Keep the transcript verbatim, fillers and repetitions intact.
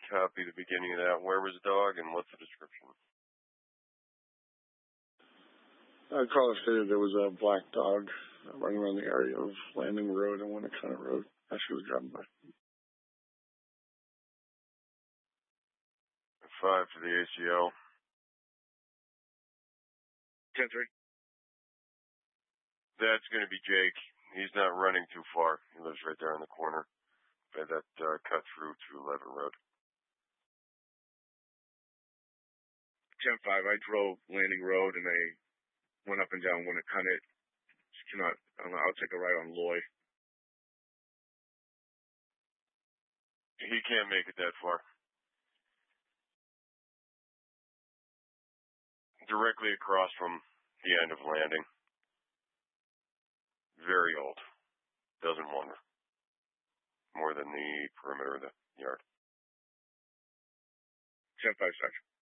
Copy the beginning of that. Where was the dog and what's the description? Uh, caller stated there was a black dog running around the area of Landing Road and Winnacunnet Road as she was driving by. Five for the A C L. ten three. That's going to be Jake. He's not running too far. He lives right there on the corner by that uh, cut through to eleven Road. ten five. I drove Landing Road and I went up and down Winnacunnet. Cannot. I'll take a ride on Loy. He can't make it that far. Directly across from the end of Landing. Very old. Doesn't wander. More than the perimeter of the yard. ten five, Sergeant.